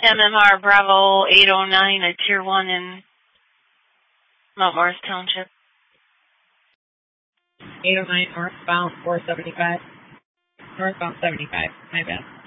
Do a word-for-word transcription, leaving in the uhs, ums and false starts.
M M R Bravo eight oh nine at Tier one in Mount Morris Township. eight oh nine northbound four seventy-five. Northbound seventy-five, my bad.